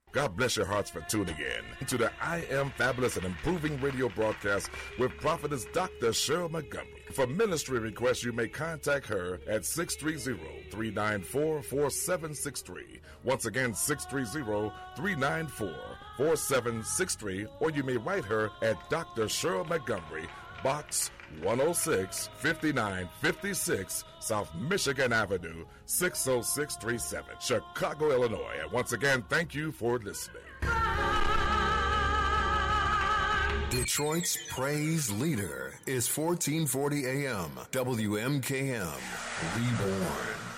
God bless your hearts for tuning in to the I Am Fabulous and Improving radio broadcast with Prophetess Dr. Cheryl Montgomery. For ministry requests, you may contact her at 630-394-4763. Once again, 630-394-4763. Or you may write her at Dr. Cheryl Montgomery, Box 106, 5956, South Michigan Avenue, 60637, Chicago, Illinois. And once again, thank you for listening. Detroit's praise leader is 1440 AM, WMKM, Reborn.